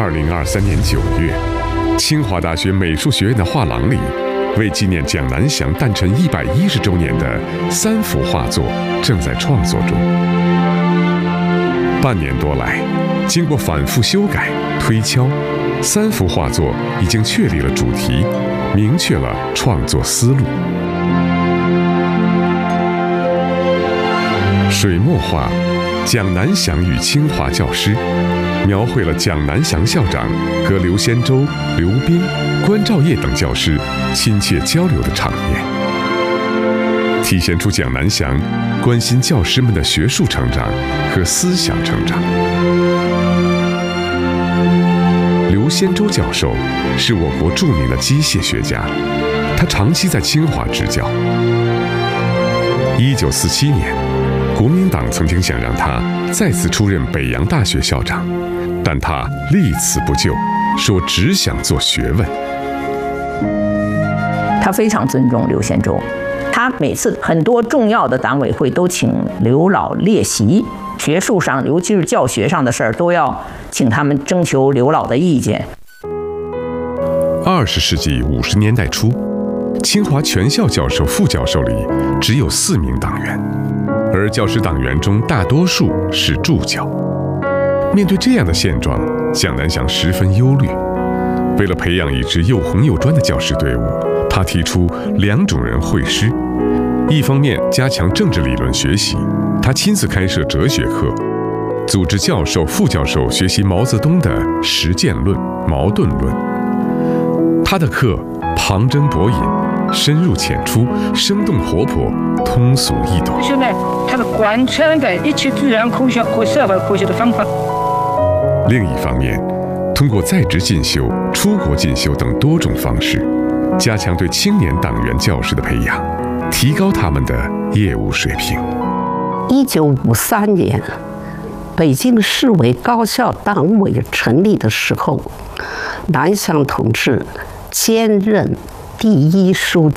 2023年9月，清华大学美术学院的画廊里，为纪念蒋南翔诞辰110周年的3幅画作正在创作中。半年多来，经过反复修改、推敲，3幅画作已经确立了主题，明确了创作思路。水墨画《蒋南翔与清华教师》，描绘了蒋南翔校长和刘先洲、刘斌、关兆业等教师亲切交流的场面，体现出蒋南翔关心教师们的学术成长和思想成长。刘先洲教授是我国著名的机械学家，他长期在清华执教。1947年，国民党曾经想让他再次出任北洋大学校长，但他立此不就，说只想做学问。 他非常尊重刘先洲，他每次很多重要的党委会都请刘老列席，学术上尤其是教学上的事儿都要请他们征求刘老的意见。 20世纪50年代初，清华全校教授、副教授里只有4名党员，而教师党员中大多数是助教。面对这样的现状，蒋南翔十分忧虑。为了培养一支又红又专的教师队伍，他提出2种人会师：一方面加强政治理论学习，他亲自开设哲学课，组织教授、副教授学习毛泽东的实践论、矛盾论。他的课旁征博引，深入浅出，生动活泼，通俗易懂。 现在它是贯彻的一切自然科学和社会科学的方法。 另一方面，通过在职进修、出国进修等多种方式，加强对青年党员教师的培养，提高他们的业务水平。 1953年，北京市委高校党委成立的时候，南翔同志兼任第1书记。